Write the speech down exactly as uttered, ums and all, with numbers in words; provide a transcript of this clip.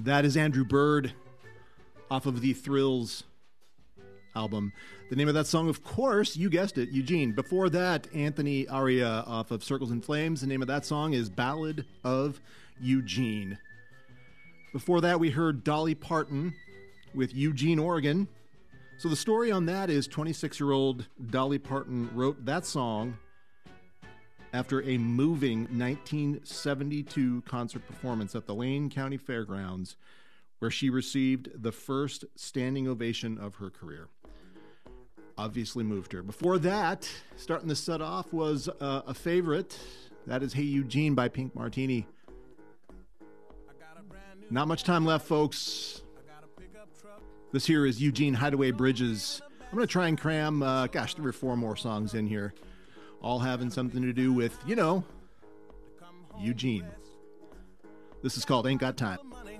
That is Andrew Bird off of the Thrills album. The name of that song, of course, you guessed it, Eugene. Before that, Anthony Aria off of Circles and Flames. The name of that song is Ballad of Eugene. Before that, we heard Dolly Parton with Eugene, Oregon. So the story on that is twenty-six-year-old Dolly Parton wrote that song after a moving nineteen seventy-two concert performance at the Lane County Fairgrounds, where she received the first standing ovation of her career. Obviously moved her. Before that, starting the set off was uh, a favorite. That is Hey Eugene by Pink Martini. Not much time left, folks. This here is Eugene Hideaway Bridges. I'm going to try and cram, uh, gosh, three or four more songs in here, all having something to do with, you know, Eugene. This is called Ain't Got Time.